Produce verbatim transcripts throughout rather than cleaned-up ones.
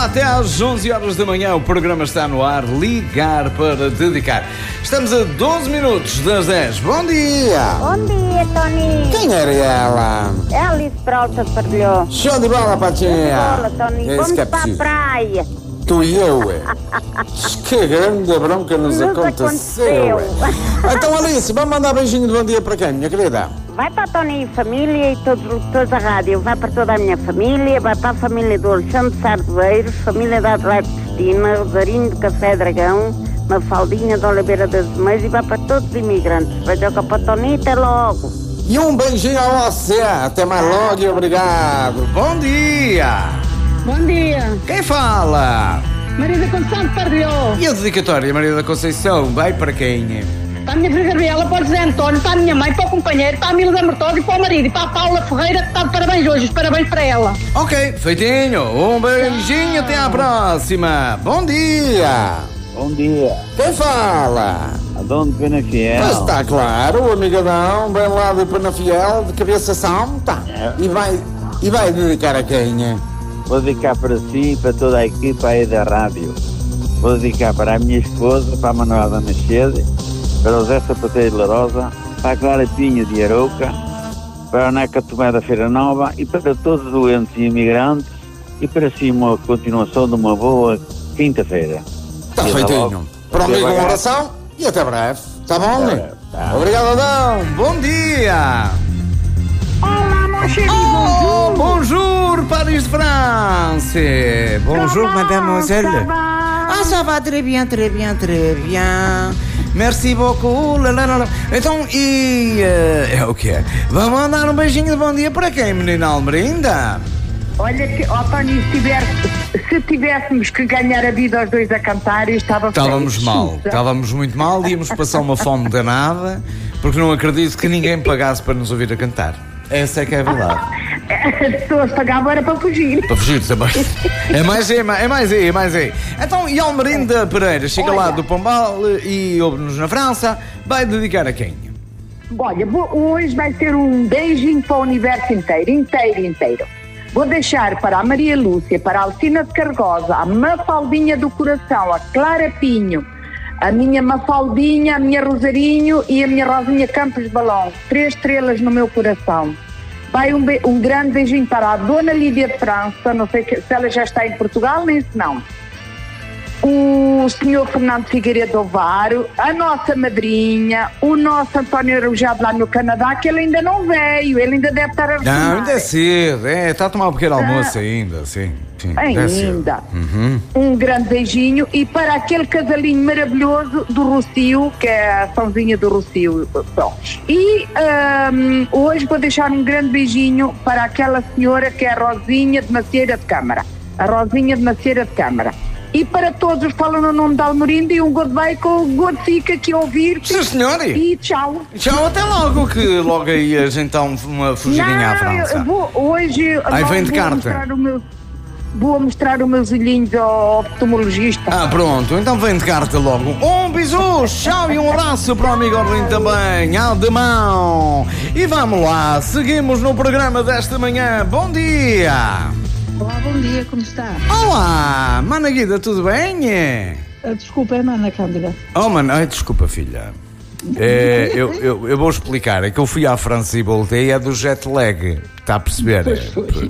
Olá, até às onze horas da manhã o programa está no ar, Ligar para Dedicar. Estamos a doze minutos das dez. Bom dia! Bom dia, Tony. Quem era ela? É a Alice Prota de Pardelhão. Show de bola, Patinha! Olá, Tony. É isso Vamos que é para a preciso. praia. Tu e eu, é? Que grande bronca nos, Nos aconteceu, aconteceu. é? Então, Alice, vamos mandar beijinho de bom dia para quem, minha querida? Vai para a Tony e família e todos os locutores da rádio. Vai para toda a minha família. Vai para a família do Alexandre Sardoveiros, família da Adelaide Cristina, Rosarinho de Café Dragão, Mafaldinha de Oliveira das Meias e vai para todos os imigrantes. Vai jogar para a Tony, até logo. E um beijinho a você. Até mais logo e obrigado. Bom dia! Bom dia, Quem fala? Maria da Conceição de Pardelhão. E a dedicatória, Maria da Conceição, vai para quem? Para a minha filha Gabriela, para o José António, para a minha mãe, para o companheiro, para a Mila da Mortosa e para o marido. E para a Paula Ferreira, que está de parabéns hoje. Os parabéns para ela. Ok, feitinho. Um beijinho, até à próxima. Bom dia! Bom dia, Quem fala? Adão de Penafiel. Mas está claro, o amigadão, bem lá de Penafiel, de cabeça santa. E vai, e vai dedicar a quem? Vou dedicar para si e para toda a equipa aí da rádio. Vou dedicar para a minha esposa, para a Manuela da Machede, para o Zé Sapateiro de Larosa, para a Clara Pinho de Arouca, para a Neca Tomé da Feira Nova e para todos os doentes e imigrantes e para si uma continuação de uma boa quinta-feira. Está E até feitinho. logo. Para o amigo, uma Devagar. oração e até breve. Está bom, Até né? breve, tá. Obrigado, Adão. Bom dia! Olá, mon chéri, Oh, bonjour. bonjour, Paris de France! Bonjour, mademoiselle! Ça va? Ah, ça va très bien, très bien, très bien. Merci beaucoup. Lá, lá, lá. Então, e eh, é o que é? Vamos mandar um beijinho de bom dia para quem, menina Almerinda? Olha, que, ó, Tony, se, tiver, se tivéssemos que ganhar a vida aos dois a cantar, eu estava Estávamos feliz. mal, estávamos muito mal, íamos passar uma fome danada, porque não acredito que ninguém pagasse para nos ouvir a cantar. Essa é que é a verdade. As pessoas pagavam era para fugir. Para fugir também. É mais é, é mais é, é mais é. Então, e Almerinda Pereira, chega lá do Pombal e ouve-nos na França, vai dedicar a quem? Olha, vou- hoje vai ser um beijinho para o universo inteiro, inteiro, inteiro. Vou deixar para a Maria Lúcia, para a Alcina de Cargosa, a Mafaldinha do Coração, a Clara Pinho, a minha Mafaldinha, a minha Rosarinho e a minha Rosinha Campos de Balão. Três estrelas no meu coração. Vai um, be- um grande beijinho para a Dona Lídia de França, não sei que- se ela já está em Portugal, nem se não. O senhor Fernando Figueiredo Ovaro, a nossa madrinha, o nosso António Arujado lá no Canadá, que ele ainda não veio, ele ainda deve estar a Não, retomar. ainda é cedo, é, está a tomar um pequeno almoço ainda, sim. sim é cedo. Ainda. Uhum. Um grande beijinho e para aquele casalinho maravilhoso do Rocio, que é a Sãozinha do Rocio. Bom. E ahm, hoje vou deixar um grande beijinho para aquela senhora que é a Rosinha de Macieira de Câmara. A Rosinha de Macieira de Câmara. E para todos os que falam no nome de Almerinda e um goodbye com o God fica aqui a ouvir. Sim, senhor. E tchau. Tchau, até logo, que logo aí a gente dá um- uma fugidinha à Não, eu França. vou, hoje Aí não, vem de vou carta. mostrar o meu, vou mostrar os meus olhinhos ao oftalmologista. Ah, pronto, então vem de carta logo. Um bisu, tchau e um abraço para o amigo Orlando também, ao de mão. E vamos lá, seguimos no programa desta manhã. Bom dia! Olá, bom dia, como está? Olá, Mana Guida, tudo bem? Ah, desculpa, é Mana Cândida. Oh, mano, ai, desculpa, filha. É, eu, eu, eu vou explicar. É que eu fui à França e voltei, é do jet lag. Está a perceber? Pois foi.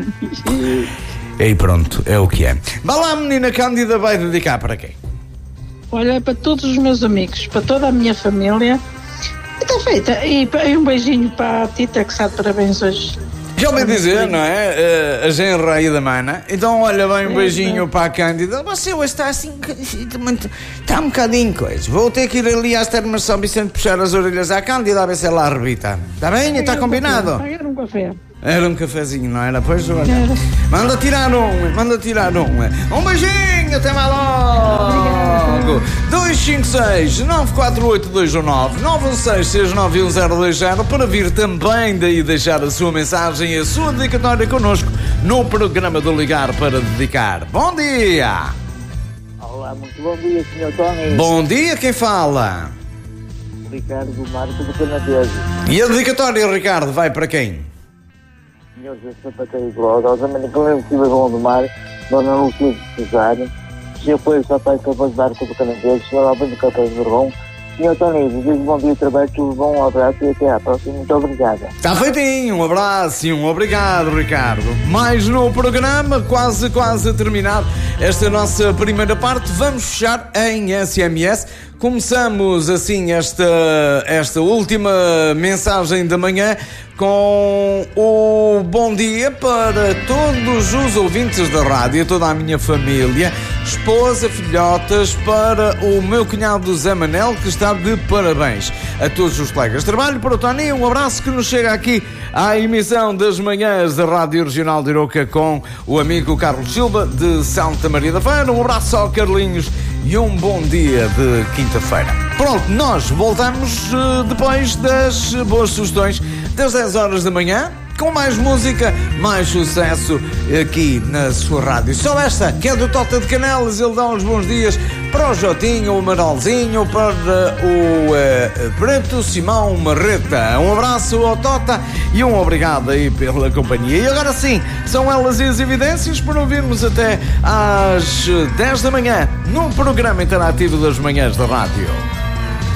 E pronto, é o que é. Vá lá, menina Cândida, vai dedicar para quem? Olha, é para todos os meus amigos, para toda a minha família. E está feita. E, pa- e um beijinho para a Tita, que está de parabéns hoje. Já ouvi dizer, não é? Uh, a genra aí da mana. Então, olha bem, um beijinho para a Cândida. Você hoje está assim, muito, está um bocadinho coisa. Vou ter que ir ali às termas de São Vicente puxar as orelhas à Cândida a ver se ela arrebita. Está bem? Está combinado? Pagar um café. Era um cafezinho, não era? Pois, olha. Manda tirar um, manda tirar um. Um beijinho, até mais logo. dois cinco seis, nove quatro oito, dois um nove, nove um seis, seis nove um zero dois zero para vir também daí deixar a sua mensagem e a sua dedicatória connosco no programa do Ligar para Dedicar. Bom dia! Olá, muito bom dia, senhor Tony. Bom dia, quem fala? Ricardo Marco do Canadense. E a dedicatória, Ricardo, vai para quem? Senhor José Sapateiro de Larosa, também que eu estive bom do mar, Dona Lúcia de Cesário, senhor Coelho Sapai Capaz de Dar Tudo Canadense, senhor Albino Capaz de Urbão, senhor Toninho, digo bom dia de trabalho, tudo bom, um abraço e até à próxima. Muito obrigada. Está feitinho, um abraço e um obrigado, Ricardo. Mais no programa, quase, quase a terminar esta nossa primeira parte. Vamos fechar em S M S. Começamos assim esta, esta última mensagem da manhã com o bom dia para todos os ouvintes da rádio, toda a minha família, esposa, filhotas, para o meu cunhado Zé Manel, que está de parabéns. A todos os colegas de trabalho, para o Tony, um abraço que nos chega aqui à emissão das manhãs da Rádio Regional de Arouca com o amigo Carlos Silva de Santa Maria da Feira. Um abraço ao Carlinhos e um bom dia de quinta-feira. Pronto, nós voltamos uh, depois das boas sugestões das dez horas da manhã, com mais música, mais sucesso aqui na sua rádio. Só esta, que é do Tota de Canelas, ele dá uns bons dias para o Jotinho, o Manolzinho, para o uh, Preto Simão Marreta. Um abraço ao Tota e um obrigado aí pela companhia. E agora sim, são elas e as evidências para ouvirmos até às dez da manhã no programa interativo das manhãs da rádio.